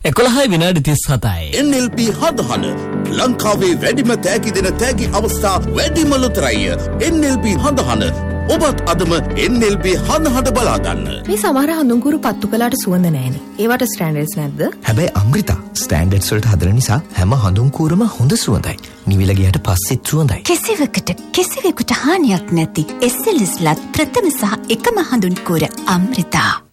11:37 NLP හදහන ලංකාවේ වැඩිම තෑගි දෙන තෑගි අවස්ථා වැඩිම ලොතරැය NLP හදහන ඔබත් අදම NLP හදහට බලා ගන්න. මේ සමහර හඳුන්කුරු පත්තු කළාට සුවඳ නැහැනේ. ඒවට ස්ටෑන්ඩඩ්ස් නැද්ද? හැබැයි අමෘතා ස්ටෑන්ඩඩ්ස් වලට හදන නිසා හැම හඳුන්කුරම හොඳ සුවඳයි. නිවිල ගියට පස්සෙත් සුවඳයි. කිසිවෙකුට හානියක් නැති SLS ලත් ප්‍රථම සහ එකම හඳුන්කුර අමෘතා.